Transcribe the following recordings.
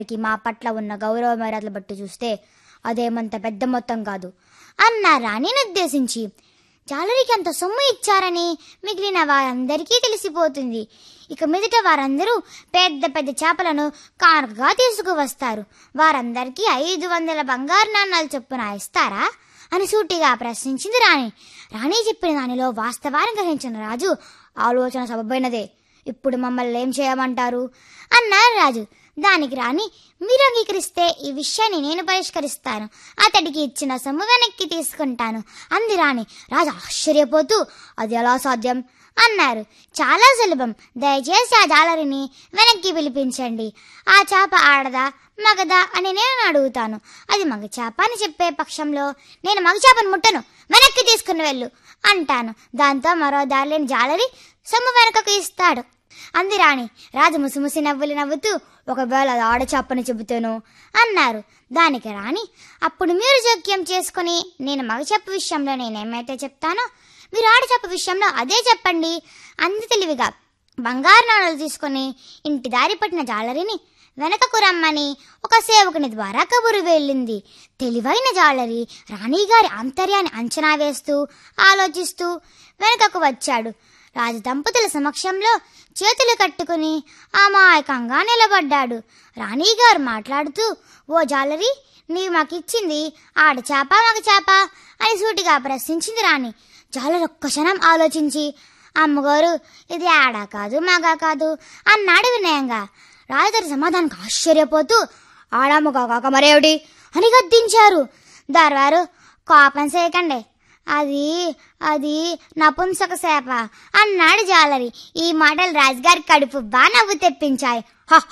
మా పట్ల ఉన్న గౌరవ మర్యాదలు బట్టి చూస్తే అదేమంత పెద్ద మొత్తం కాదు అన్న రాణిని ఉద్దేశించి. జాలరికి అంత సొమ్ము ఇచ్చారని మిగిలిన వారందరికీ తెలిసిపోతుంది. ఇక మీదట వారందరూ పెద్ద పెద్ద చేపలను కానుకగా తీసుకువస్తారు. వారందరికీ 500 బంగారు నాణాలు చొప్పున ఇస్తారా అని సూటిగా ప్రశ్నించింది రాణి. రాణి చెప్పిన దానిలో వాస్తవాన్ని గ్రహించిన రాజు, ఆలోచన సబబైనదే, ఇప్పుడు మమ్మల్ని ఏం చేయమంటారు అన్నారు రాజు. దానికి రాణి, మీరు అంగీకరిస్తే ఈ విషయాన్ని నేను పరిష్కరిస్తాను, అతడికి ఇచ్చిన సొమ్ము వెనక్కి తీసుకుంటాను అంది రాణి. రాజు ఆశ్చర్యపోతూ, అది ఎలా సాధ్యం అన్నారు. చాలా సులభం, దయచేసి ఆ జాలరిని వెనక్కి పిలిపించండి. ఆ చేప ఆడదా మగదా అని నేను అడుగుతాను. అది మగ చేప అని చెప్పే పక్షంలో నేను మగ చేపను ముట్టను, వెనక్కి తీసుకుని వెళ్ళు అంటాను. దాంతో మరో దారిలేని జాలరి సొమ్ము వెనకకు ఇస్తాడు అంది రాణి. రాజు ముసిముసి నవ్వులు నవ్వుతూ, ఒకవేళ అది ఆడచేపని చెబుతాను అన్నారు. దానికి రాణి, అప్పుడు మీరు జోక్యం చేసుకుని నేను మగచేప విషయంలో నేనేమైతే చెప్తానో మీరు ఆడచేప విషయంలో అదే చెప్పండి అంది తెలివిగా. బంగారు నాణాలు తీసుకుని ఇంటి దారి పట్టిన జాలరిని వెనకకు రమ్మని ఒక సేవకుని ద్వారా కబురు వెళ్ళింది. తెలివైన జాలరి రాణిగారి ఆంతర్యాన్ని అంచనా వేస్తూ ఆలోచిస్తూ వెనకకు వచ్చాడు. రాజు దంపతుల సమక్షంలో చేతులు కట్టుకుని అమాయకంగా నిలబడ్డాడు. రాణిగారు మాట్లాడుతూ, ఓ జాలరి, నీవు మాకిచ్చింది ఆడచేప మగ చేప అని సూటిగా ప్రశ్నించింది రాణి. జాలరి ఒక్క క్షణం ఆలోచించి, అమ్మగారు, ఇది ఆడా కాదు మగా కాదు అన్నాడు వినయంగా. రాజుగారి సమాధానానికి ఆశ్చర్యపోతూ, ఆడా మగా కాక మరేమిటి అని గద్దించారు. దర్వారు, కోపం చేయకండి, అది అది నపుంసక సేప అన్నాడు జాలరి. ఈ మాటలు రాజుగారి కడుపు బాగా నవ్వు తెప్పించాయి.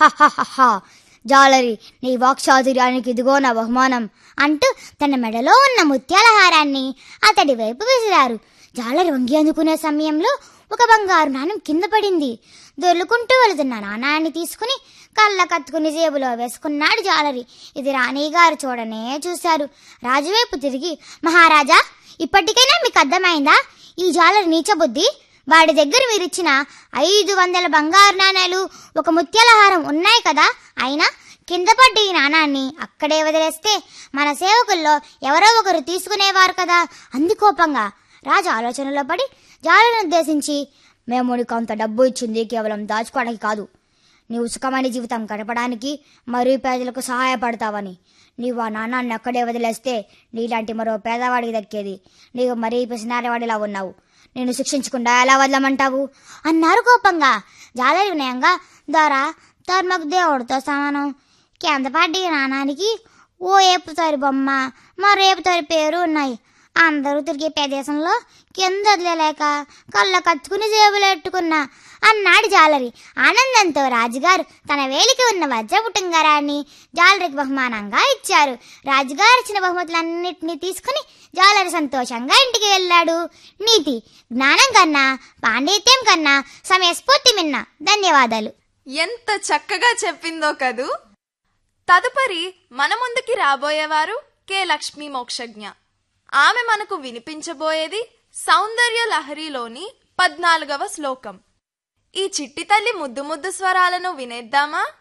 జాలరి, నీ వాక్చాతుర్యానికి ఇదిగో నా బహుమానం అంటూ తన మెడలో ఉన్న ముత్యాల హారాన్ని అతడి వైపు విసిరారు. జాలరి వంగి అందుకునే సమయంలో ఒక బంగారు నాణెం కింద పడింది. దొర్లుకుంటూ వెళుతున్న నాణాన్ని తీసుకుని కళ్ళ కత్తుకుని జేబులో వేసుకున్నాడు జాలరి. ఇది రాణిగారు చూడనే చూశారు. రాజువైపు తిరిగి, మహారాజా, ఇప్పటికైనా మీకు అర్థమైందా ఈ జాలరి నీచబుద్ధి? వాడి దగ్గర మీరిచ్చిన 500 బంగారు నాణాలు, ఒక ముత్యాల హారం ఉన్నాయి కదా, అయినా కింద పడ్డ ఈ నాణాన్ని అక్కడే వదిలేస్తే మన సేవకుల్లో ఎవరో ఒకరు తీసుకునేవారు కదా అంది కోపంగా. రాజు ఆలోచనలో పడి జాలరిని ఉద్దేశించి, మేము నీకు అంత డబ్బు ఇచ్చింది కేవలం దాచుకోవడానికి కాదు, నీవు సుఖమైన జీవితం గడపడానికి మరీ పేదలకు సహాయపడతావని. నీవు ఆ నాణాన్ని అక్కడే వదిలేస్తే నీలాంటి మరో పేదవాడికి దక్కేది. నీవు మరీ పిసినారివాడిలా ఉన్నావు, నేను శిక్షించకుండా ఎలా వదలమంటావు అన్నారు కోపంగా. జాలరి వినయంగా, ద్వారా ధర్మకు దేవుడితో సమానం, కింద పడ్డ నాణానికి ఓ ఏపుతారి బొమ్మ, మరో ఏపుతారి పేరు ఉన్నాయి. అందరూ తిరిగే ప్రదేశంలో కింద వదిలేలేక కళ్ళ కత్తుకుని జేబులు ఎట్టుకున్నా అన్నాడు జాలరి. ఆనందంతో రాజుగారు తన వేలికి ఉన్న వజ్రపు ఉంగరాన్ని జాలరికి బహుమానంగా ఇచ్చారు. రాజుగారు ఇచ్చిన బహుమతులన్నింటినీ తీసుకుని జాలరి సంతోషంగా ఇంటికి వెళ్ళాడు. నీతి, జ్ఞానం కన్నా పాండిత్యం కన్నా సమయస్ఫూర్తి మిన్న. ధన్యవాదాలు. ఎంత చక్కగా చెప్పిందో కదూ. తదుపరి మన ముందుకి రాబోయేవారు కె లక్ష్మీ మోక్షజ్ఞ. ఆమె మనకు వినిపించబోయేది సౌందర్య లహరిలోని 14వ శ్లోకం. ఈ చిట్టి తల్లి ముద్దు ముద్దు స్వరాలను వినేద్దామా?